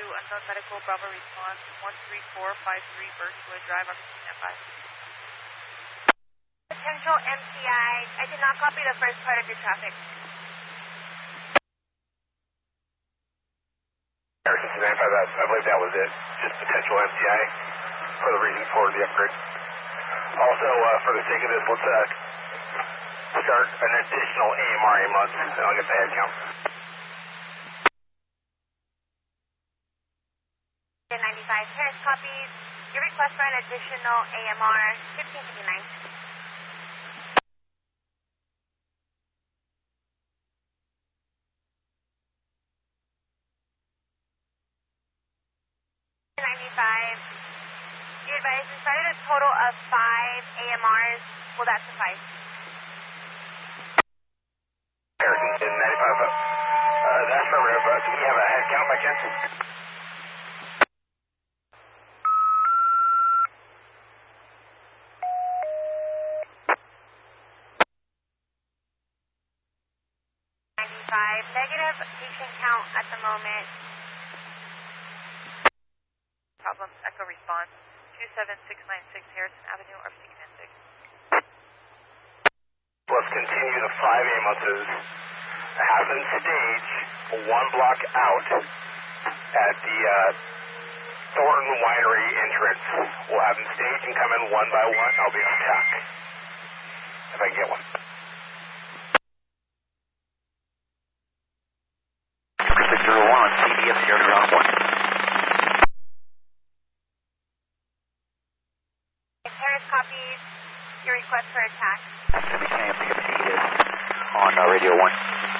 unknown medical, Bravo response, 13453 Birchwood Drive, opportunity at 5. Potential MCI. I did not copy the first part of your traffic. Harrison 95, I believe that was it. Just potential MCI for the reason for the upgrade. Also, for the sake of this, let's start an additional AMR month, and I'll get the head count. 95, Harris copies. Your request for an additional AMR 1559. 95. You advised we started a total of 5 AMRs. Will that suffice? Harrison 95, that's affirmative. Do we have a head count by chance? Negative patient count at the moment. Problems, echo response, 27696 Harrison Avenue, RFC Command 6. Let's continue the 5 ambulances. Have them stage 1 block out at the Thornton Winery entrance. We'll have them stage and come in one by one. I'll be on tack if I can get one. 601, CDF 001. Harris copies your request for attack. That's going to be KMPFT on radio 1.